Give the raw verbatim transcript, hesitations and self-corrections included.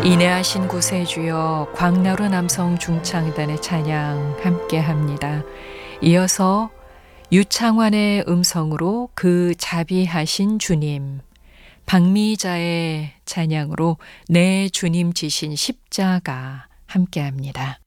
인내하신 구세주여, 광나루 남성 중창단의 찬양 함께합니다. 이어서 유창환의 음성으로 그 자비하신 주님, 박미자의 찬양으로 내 주님 지신 십자가 함께합니다.